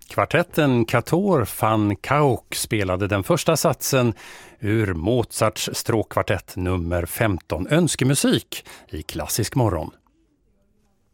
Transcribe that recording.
Kvartetten Kator van Kauk spelade den första satsen ur Mozarts stråkkvartett nummer 15 Önskemusik i Klassisk morgon.